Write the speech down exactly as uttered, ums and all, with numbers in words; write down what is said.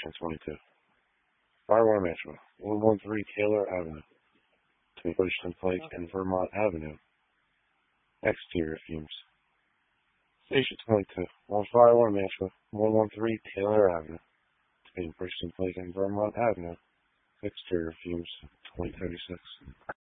Station twenty-two. Fire alarm Asheville. one one three Taylor Avenue. Between Bushton Pike and Vermont Avenue. Exterior fumes. Station twenty-two. One fire alarm Asheville. one one three Taylor Avenue. Between Bushton Pike and Vermont Avenue. Exterior fumes. twenty thirty-six.